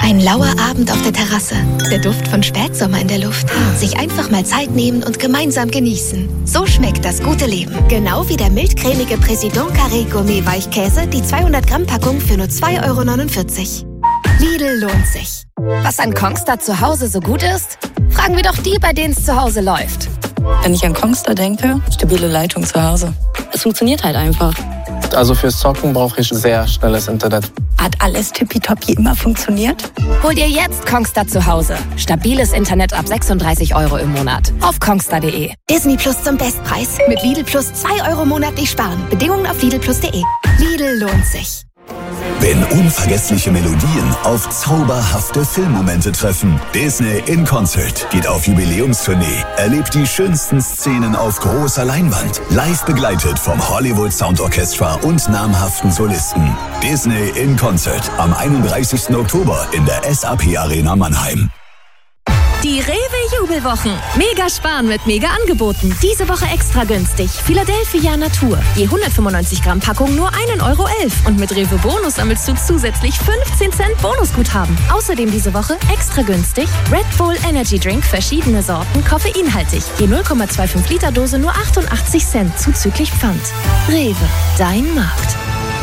Ein lauer Abend auf der Terrasse. Der Duft von Spätsommer in der Luft. Sich einfach mal Zeit nehmen und gemeinsam genießen. So schmeckt das gute Leben. Genau wie der mildcremige Président Carré Gourmet Weichkäse, die 200 Gramm Packung für nur 2,49 €. Lidl lohnt sich. Was an Kongstar zu Hause so gut ist? Fragen wir doch die, bei denen es zu Hause läuft. Wenn ich an Kongstar denke, stabile Leitung zu Hause. Es funktioniert halt einfach. Also fürs Zocken brauche ich sehr schnelles Internet. Hat alles tippitoppi immer funktioniert? Hol dir jetzt Kongstar zu Hause. Stabiles Internet ab 36 € im Monat. Auf kongstar.de. Disney Plus zum Bestpreis. Mit Lidl Plus 2 € monatlich sparen. Bedingungen auf lidlplus.de. Lidl lohnt sich. Wenn unvergessliche Melodien auf zauberhafte Filmmomente treffen. Disney in Concert geht auf Jubiläumstournee. Erlebt die schönsten Szenen auf großer Leinwand. Live begleitet vom Hollywood Sound Orchestra und namhaften Solisten. Disney in Concert am 31. Oktober in der SAP Arena Mannheim. Die Rewe-Jubelwochen. Mega sparen mit Mega-Angeboten. Diese Woche extra günstig. Philadelphia Natur. Je 195 Gramm Packung nur 1,11 € Und mit Rewe Bonus sammelst du zusätzlich 15 Cent Bonusguthaben. Außerdem diese Woche extra günstig Red Bull Energy Drink, verschiedene Sorten, koffeinhaltig. Je 0,25 Liter Dose nur 88 Cent zuzüglich Pfand. Rewe, dein Markt.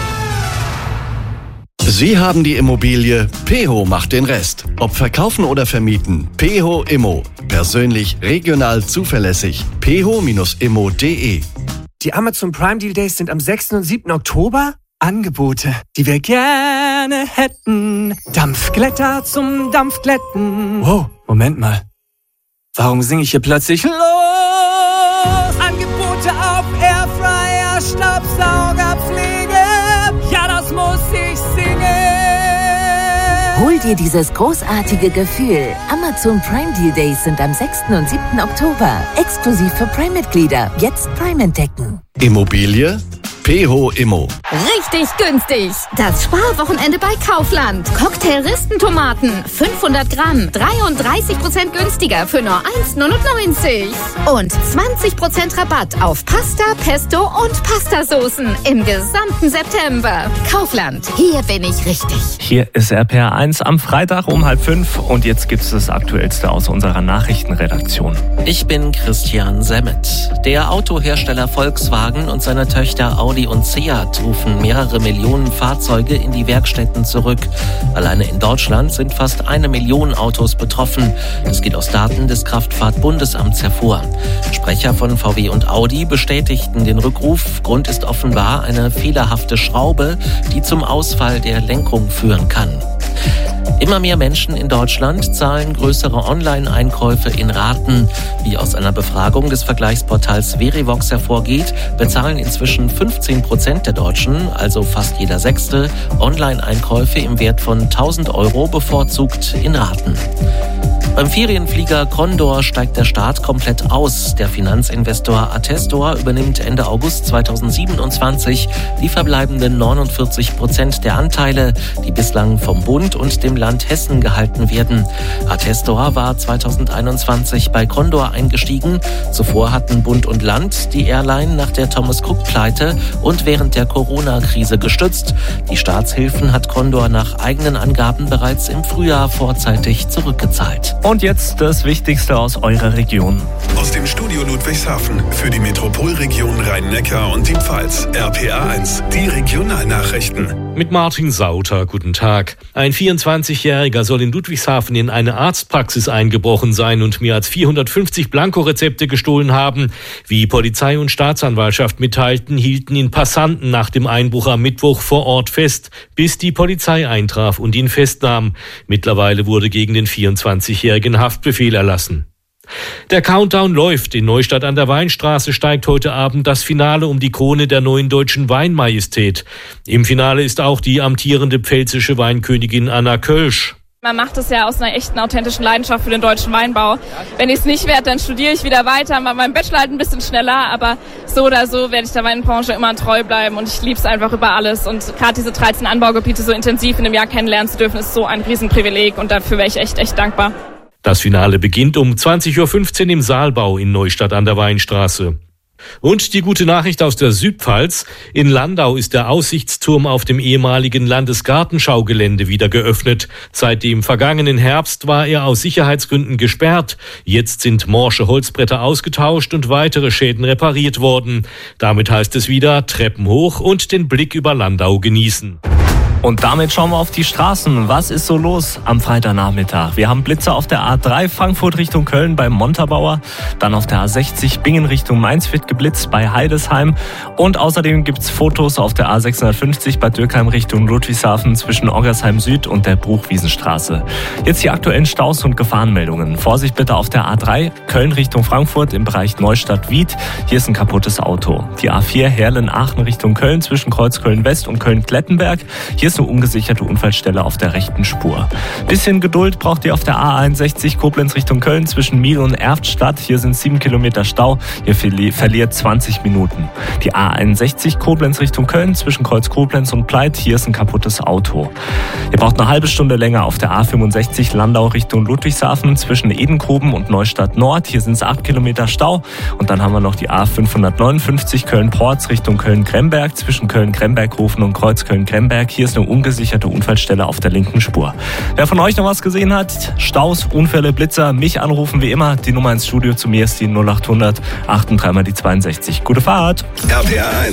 Sie haben die Immobilie, PEHO macht den Rest. Ob verkaufen oder vermieten, PEHO Immo. Persönlich, regional, zuverlässig. PEHO-immo.de. Die Amazon Prime Deal Days sind am 6. und 7. Oktober. Angebote, die wir gerne hätten. Dampfglätter zum Dampfglätten. Wow, Moment mal. Warum singe ich hier plötzlich los? Angebote auf Airfryer, Staubsauger, Pflege. Ja, das muss ich singen. Hol dir dieses großartige Gefühl. Amazon Prime Deal Days sind am 6. und 7. Oktober. Exklusiv für Prime-Mitglieder. Jetzt Prime entdecken. Immobilie? PEHO Immo. Richtig günstig. Das Sparwochenende bei Kaufland. Cocktail-Ristentomaten. 500 Gramm. 33% günstiger für nur 1,99 €. Und 20% Rabatt auf Pasta, Pesto und Pastasoßen im gesamten September. Kaufland. Hier bin ich richtig. Hier ist RPR 1 am Freitag um 4:30 und jetzt gibt es das Aktuellste aus unserer Nachrichtenredaktion. Ich bin Christian Semmet. Der Autohersteller Volkswagen und seine Töchter Audi und Seat rufen mehrere Millionen Fahrzeuge in die Werkstätten zurück. Alleine in Deutschland sind fast 1 Million Autos betroffen. Das geht aus Daten des Kraftfahrtbundesamts hervor. Sprecher von VW und Audi bestätigten den Rückruf. Grund ist offenbar eine fehlerhafte Schraube, die zum Ausfall der Lenkung führen kann. Immer mehr Menschen in Deutschland zahlen größere Online-Einkäufe in Raten. Wie aus einer Befragung des Vergleichsportals Verivox hervorgeht, bezahlen inzwischen 15% der Deutschen, also fast jeder Sechste, Online-Einkäufe im Wert von 1.000 € bevorzugt in Raten. Beim Ferienflieger Condor steigt der Start komplett aus. Der Finanzinvestor Attestor übernimmt Ende August 2027 die verbleibenden 49% der Anteile, die bislang vom Bund und dem Land Hessen gehalten werden. Attestor war 2021 bei Condor eingestiegen. Zuvor hatten Bund und Land die Airline nach der Thomas-Cook-Pleite und während der Corona-Krise gestützt. Die Staatshilfen hat Condor nach eigenen Angaben bereits im Frühjahr vorzeitig zurückgezahlt. Und jetzt das Wichtigste aus eurer Region. Aus dem Studio Ludwigshafen für die Metropolregion Rhein-Neckar und die Pfalz. RPA 1, die Regionalnachrichten. Mit Martin Sauter, guten Tag. Ein 24-Jähriger soll in Ludwigshafen in eine Arztpraxis eingebrochen sein und mehr als 450 Blankorezepte gestohlen haben. Wie Polizei und Staatsanwaltschaft mitteilten, hielten ihn Passanten nach dem Einbruch am Mittwoch vor Ort fest, bis die Polizei eintraf und ihn festnahm. Mittlerweile wurde gegen den 24-Jährigen Haftbefehl erlassen. Der Countdown läuft. In Neustadt an der Weinstraße steigt heute Abend das Finale um die Krone der neuen deutschen Weinmajestät. Im Finale ist auch die amtierende pfälzische Weinkönigin Anna Kölsch. Man macht es ja aus einer echten, authentischen Leidenschaft für den deutschen Weinbau. Wenn ich es nicht werde, dann studiere ich wieder weiter, mache meinen Bachelor halt ein bisschen schneller, aber so oder so werde ich der Weinbranche immer treu bleiben und ich liebe es einfach über alles. Und gerade diese 13 Anbaugebiete so intensiv in einem Jahr kennenlernen zu dürfen, ist so ein Riesenprivileg und dafür wäre ich echt dankbar. Das Finale beginnt um 20:15 Uhr im Saalbau in Neustadt an der Weinstraße. Und die gute Nachricht aus der Südpfalz. In Landau ist der Aussichtsturm auf dem ehemaligen Landesgartenschaugelände wieder geöffnet. Seit dem vergangenen Herbst war er aus Sicherheitsgründen gesperrt. Jetzt sind morsche Holzbretter ausgetauscht und weitere Schäden repariert worden. Damit heißt es wieder Treppen hoch und den Blick über Landau genießen. Und damit schauen wir auf die Straßen. Was ist so los am Freitagnachmittag? Wir haben Blitzer auf der A3 Frankfurt Richtung Köln bei Montabaur. Dann auf der A60 Bingen Richtung Mainz wird geblitzt bei Heidesheim. Und außerdem gibt's Fotos auf der A650 Bad Dürkheim Richtung Ludwigshafen zwischen Oggersheim Süd und der Bruchwiesenstraße. Jetzt die aktuellen Staus und Gefahrenmeldungen. Vorsicht bitte auf der A3 Köln Richtung Frankfurt im Bereich Neustadt-Wied. Hier ist ein kaputtes Auto. Die A4 Herlen-Aachen Richtung Köln zwischen Kreuzköln West und Köln-Klettenberg. Hier ist eine ungesicherte Unfallstelle auf der rechten Spur. Bisschen Geduld braucht ihr auf der A61 Koblenz Richtung Köln zwischen Miel und Erftstadt. Hier sind 7 Kilometer Stau. Ihr verliert 20 Minuten. Die A61 Koblenz Richtung Köln zwischen Kreuz Koblenz und Pleit. Hier ist ein kaputtes Auto. Ihr braucht eine halbe Stunde länger auf der A65 Landau Richtung Ludwigshafen zwischen Edenkoben und Neustadt Nord. Hier sind es 8 Kilometer Stau. Und dann haben wir noch die A559 Köln-Porz Richtung Köln-Kremberg zwischen Köln-Kremberghofen und Kreuz Köln-Kremberg. Hier ist eine ungesicherte Unfallstelle auf der linken Spur. Wer von euch noch was gesehen hat, Staus, Unfälle, Blitzer, mich anrufen wie immer. Die Nummer ins Studio zu mir ist die 0800 8 3 mal die 62. Gute Fahrt! RPA 1.